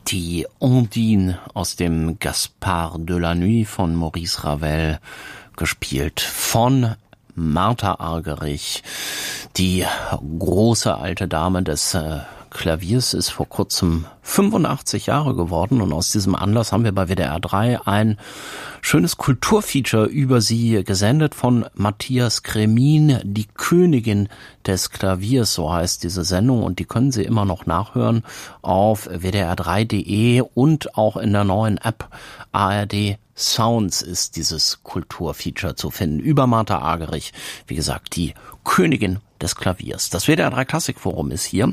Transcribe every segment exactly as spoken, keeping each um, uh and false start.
Die Ondine aus dem Gaspard de la Nuit von Maurice Ravel, gespielt von Martha Argerich. Die große alte Dame des äh, Klaviers ist vor kurzem fünfundachtzig Jahre geworden, und aus diesem Anlass haben wir bei W D R drei ein schönes Kulturfeature über sie gesendet von Matthias Kremin, die Königin des Klaviers, so heißt diese Sendung, und die können Sie immer noch nachhören auf w d r drei punkt d e und auch in der neuen App A R D Sounds ist dieses Kulturfeature zu finden über Martha Argerich, wie gesagt, die Königin des Klaviers. Das W D R drei Klassikforum ist hier.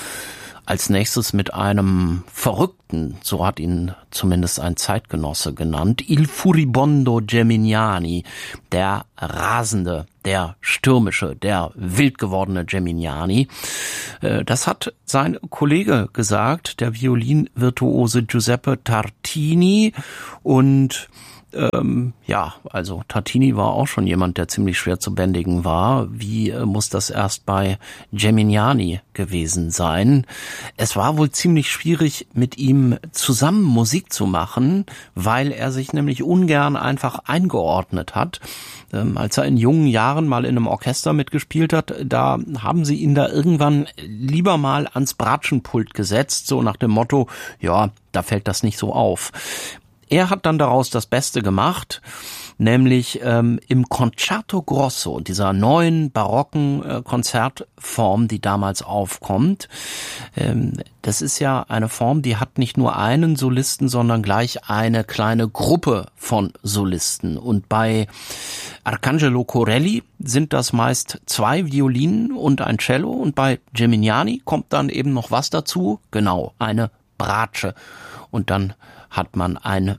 Als nächstes mit einem Verrückten, so hat ihn zumindest ein Zeitgenosse genannt, Il Furibondo Geminiani, der rasende, der stürmische, der wild gewordene Geminiani. Das hat sein Kollege gesagt, der Violinvirtuose Giuseppe Tartini, und Ähm, ja, also Tartini war auch schon jemand, der ziemlich schwer zu bändigen war. Wie äh, muss das erst bei Geminiani gewesen sein? Es war wohl ziemlich schwierig, mit ihm zusammen Musik zu machen, weil er sich nämlich ungern einfach eingeordnet hat. Ähm, als er in jungen Jahren mal in einem Orchester mitgespielt hat, da haben sie ihn da irgendwann lieber mal ans Bratschenpult gesetzt, so nach dem Motto, ja, da fällt das nicht so auf. Er hat dann daraus das Beste gemacht, nämlich ähm, im Concerto Grosso, dieser neuen barocken äh, Konzertform, die damals aufkommt. Ähm, das ist ja eine Form, die hat nicht nur einen Solisten, sondern gleich eine kleine Gruppe von Solisten. Und bei Arcangelo Corelli sind das meist zwei Violinen und ein Cello, und bei Geminiani kommt dann eben noch was dazu, genau, eine Bratsche. Und dann hat man ein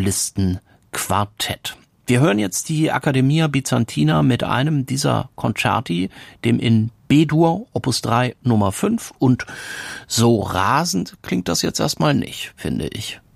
Solistenquartett. Wir hören jetzt die Accademia Bizantina mit einem dieser Concerti, dem in B-Dur, Opus drei, Nummer fünf. Und so rasend klingt das jetzt erstmal nicht, finde ich.